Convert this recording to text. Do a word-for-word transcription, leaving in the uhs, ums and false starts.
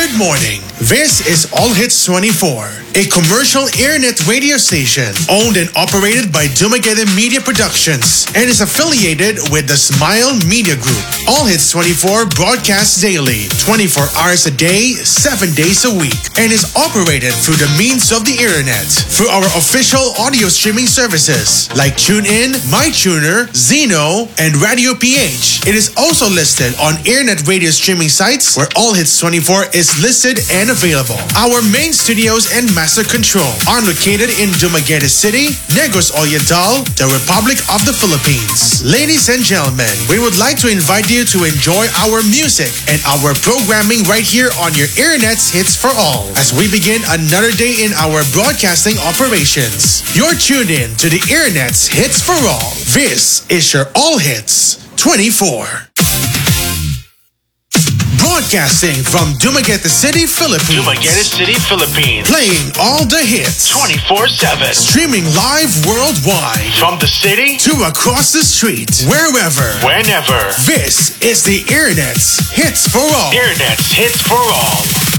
Good morning. This is All Hits twenty-four, a commercial internet radio station owned and operated by Dumaguete Media Productions and is affiliated with the Smile Media Group. All Hits twenty-four broadcasts daily, twenty-four hours a day, seven days a week, and is operated through the means of the internet through our official audio streaming services like TuneIn, MyTuner, Zeno, and Radio P H. It is also listed on internet radio streaming sites where All Hits twenty-four is listed and available. Our main studios and master control are located in Dumaguete City, Negros Oriental, the Republic of the Philippines. Ladies and gentlemen, we would like to invite you to enjoy our music and our programming right here on your Internet's Hits for All as we begin another day in our broadcasting operations. You're tuned in to the Internet's Hits for All. This is your All Hits twenty-four. Broadcasting from Dumaguete City, Philippines. Dumaguete City, Philippines. Playing all the hits. twenty-four seven. Streaming live worldwide. From the city to across the street. Wherever. Whenever. This is the Internet's Hits for All. Internet's Hits for All.